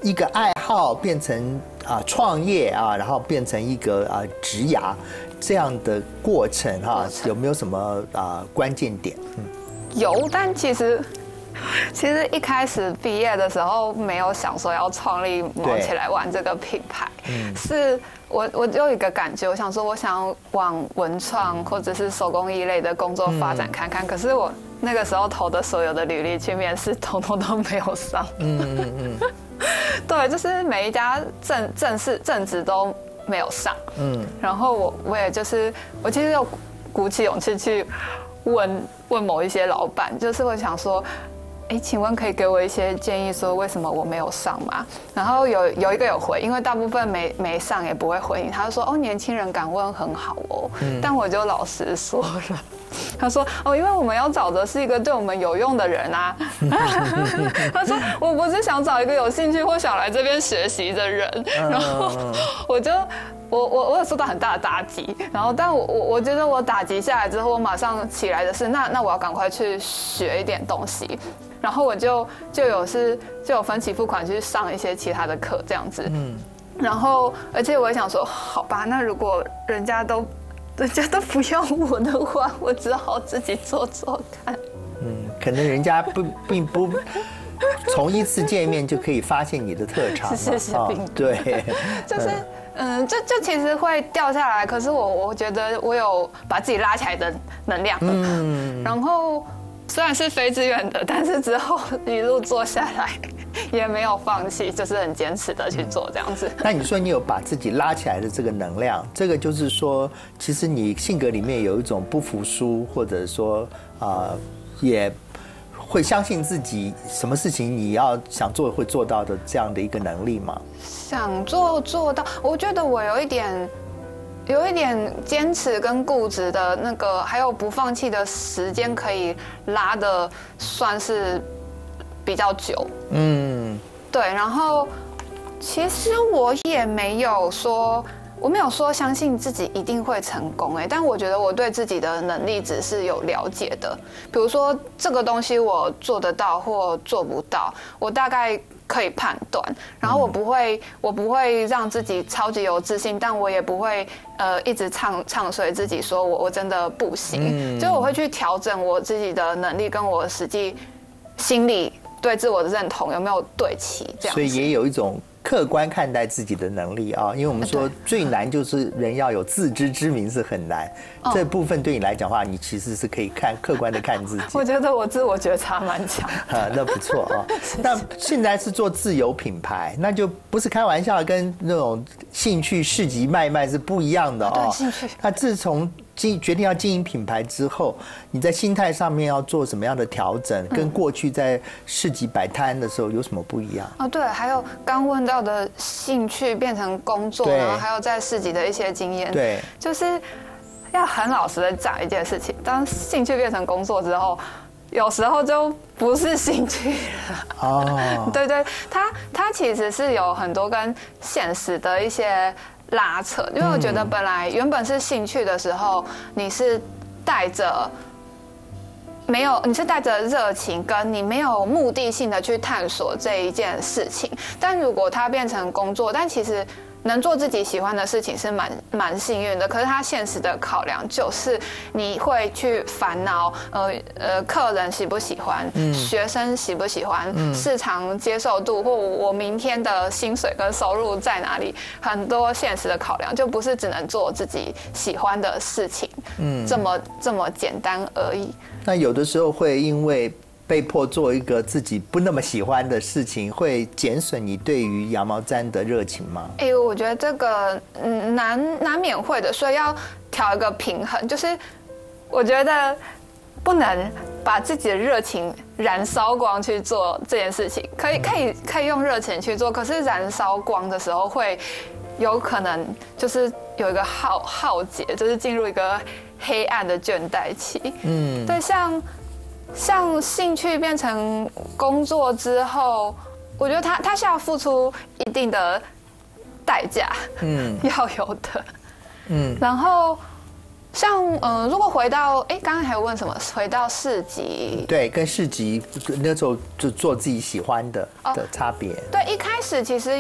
一个爱好变成创业然后变成一个职涯这样的过程有没有什么关键点？ 有，但其实一开始毕业的时候没有想说要创立毛起来玩这个品牌，是我有一个感觉，我想说我想往文创或者是手工艺类的工作发展看看，可是我那个时候投的所有的履历去面试，统统都没有上。对，就是每一家正职都没有上。然后我也就是我其实有鼓起勇气去问某一些老板，就是会想说，请问可以给我一些建议，说为什么我没有上吗？然后有一个有回，因为大部分没上也不会回应，他就说年轻人敢问很好哦。但我就老实说了，他说因为我们要找的是一个对我们有用的人啊。他说我不是想找一个有兴趣或想来这边学习的人。然后我有受到很大的打击，然后但我觉得我打击下来之后，我马上起来的是那我要赶快去学一点东西，然后我就有分期付款去上一些其他的课这样子。然后而且我也想说，好吧，那如果人家都不要我的话，我只好自己做做看。 可能人家并不从一次见面就可以发现你的特长。 是对， 就是就其实会掉下来，可是我觉得我有把自己拉起来的能量。然后虽然是非自愿的，但是之后一路做下来也没有放弃，就是很坚持的去做这样子。 那你说你有把自己拉起来的这个能量，这个就是说，其实你性格里面有一种不服输，或者说也会相信自己什么事情你要想做会做到的这样的一个能力吗？ 想做到，我觉得我有一点坚持跟固执的那个，还有不放弃的时间可以拉的算是比较久。对，然后其实我没有说相信自己一定会成功，但我觉得我对自己的能力值是有了解的。比如说这个东西我做得到或做不到，我大概可以判断。然后我不会让自己超级有自信，但我也不会一直唱衰自己说我真的不行。就我会去调整我自己的能力跟我实际心里对自我的认同有没有对齐，这样子。 所以也有一种客观看待自己的能力因为我们说最难就是人要有自知之明是很难，这部分对你来讲的话，你其实是可以客观的看自己。 我觉得我自我觉察蛮强那不错那现在是做自有品牌，那就不是开玩笑，跟那种兴趣市集卖是不一样的对，兴趣。 那自从决定要经营品牌之后，你在心态上面要做什么样的调整？跟过去在市集摆摊的时候有什么不一样？ 对，还有刚问到的兴趣变成工作，然后还有在市集的一些经验。 对， 就是要很老实的讲一件事情，当兴趣变成工作之后，有时候就不是兴趣了。对，它其实是有很多跟现实的一些拉扯，因为我觉得原本是兴趣的时候，你是带着热情，跟你没有目的性的去探索这一件事情。但如果它变成工作，但其实能做自己喜欢的事情是蛮幸运的。可是它现实的考量就是你会去烦恼，客人喜不喜欢，学生喜不喜欢，市场接受度，或我明天的薪水跟收入在哪里，很多现实的考量，就不是只能做自己喜欢的事情，这么简单而已。 那有的时候会因为被迫做一个自己不那么喜欢的事情，会减损你对于羊毛毡的热情吗？ 我觉得这个难免会的，所以要调一个平衡。就是我觉得不能把自己的热情燃烧光去做这件事情，可以用热情去做，可是燃烧光的时候会有可能就是有一个耗竭，就是进入一个黑暗的倦怠期。对，像兴趣变成工作之后，我觉得他需要付出一定的代价，要有的。然后像如果回到刚刚还有问什么？回到市集， 对，跟市集那时候就做自己喜欢的差别。 对，一开始其实